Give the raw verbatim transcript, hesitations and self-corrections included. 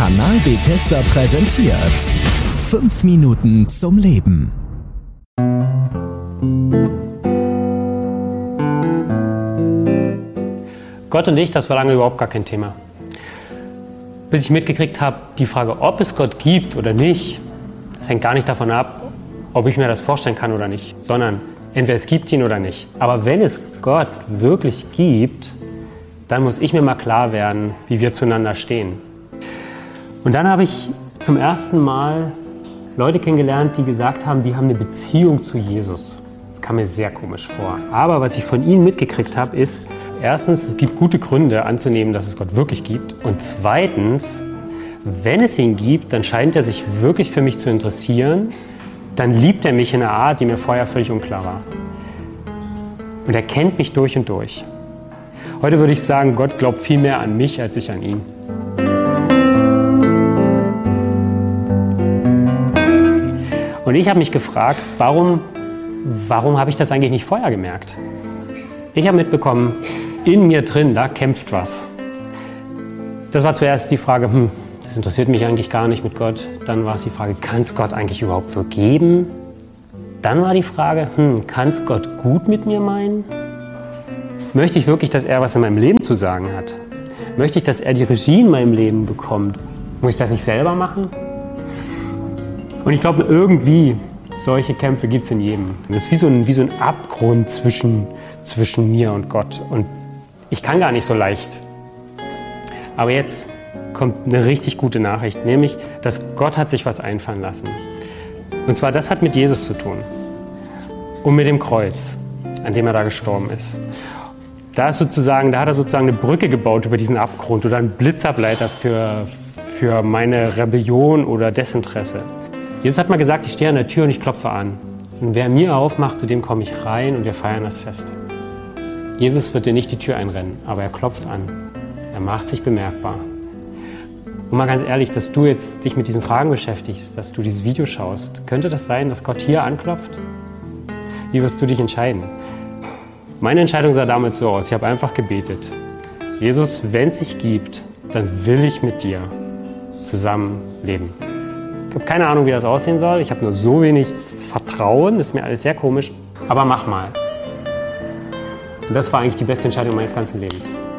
Kanal Bethesda präsentiert fünf Minuten zum Leben. Gott und ich, das war lange überhaupt gar kein Thema. Bis ich mitgekriegt habe, die Frage, ob es Gott gibt oder nicht, das hängt gar nicht davon ab, ob ich mir das vorstellen kann oder nicht, sondern entweder es gibt ihn oder nicht. Aber wenn es Gott wirklich gibt, dann muss ich mir mal klar werden, wie wir zueinander stehen. Und dann habe ich zum ersten Mal Leute kennengelernt, die gesagt haben, die haben eine Beziehung zu Jesus. Das kam mir sehr komisch vor. Aber was ich von ihnen mitgekriegt habe, ist, erstens, es gibt gute Gründe anzunehmen, dass es Gott wirklich gibt. Und zweitens, wenn es ihn gibt, dann scheint er sich wirklich für mich zu interessieren. Dann liebt er mich in einer Art, die mir vorher völlig unklar war. Und er kennt mich durch und durch. Heute würde ich sagen, Gott glaubt viel mehr an mich, als ich an ihn. Und ich habe mich gefragt, warum, warum habe ich das eigentlich nicht vorher gemerkt? Ich habe mitbekommen, in mir drin, da kämpft was. Das war zuerst die Frage, hm, das interessiert mich eigentlich gar nicht mit Gott. Dann war es die Frage, kann es Gott eigentlich überhaupt vergeben? Dann war die Frage, hm, kann es Gott gut mit mir meinen? Möchte ich wirklich, dass er was in meinem Leben zu sagen hat? Möchte ich, dass er die Regie in meinem Leben bekommt? Muss ich das nicht selber machen? Und ich glaube, irgendwie, solche Kämpfe gibt es in jedem. Das ist wie so ein, wie so ein Abgrund zwischen, zwischen mir und Gott. Und ich kann gar nicht so leicht. Aber jetzt kommt eine richtig gute Nachricht, nämlich, dass Gott hat sich was einfallen lassen. Und zwar, das hat mit Jesus zu tun. Und mit dem Kreuz, an dem er da gestorben ist. Da, ist sozusagen, da hat er sozusagen eine Brücke gebaut über diesen Abgrund oder einen Blitzableiter für, für meine Rebellion oder Desinteresse. Jesus hat mal gesagt, ich stehe an der Tür und ich klopfe an. Und wer mir aufmacht, zu dem komme ich rein und wir feiern das Fest. Jesus wird dir nicht die Tür einrennen, aber er klopft an. Er macht sich bemerkbar. Und mal ganz ehrlich, dass du jetzt dich mit diesen Fragen beschäftigst, dass du dieses Video schaust, könnte das sein, dass Gott hier anklopft? Wie wirst du dich entscheiden? Meine Entscheidung sah damals so aus, ich habe einfach gebetet. Jesus, wenn es dich gibt, dann will ich mit dir zusammen leben. Ich habe keine Ahnung, wie das aussehen soll. Ich habe nur so wenig Vertrauen. Das ist mir alles sehr komisch. Aber mach mal. Und das war eigentlich die beste Entscheidung meines ganzen Lebens.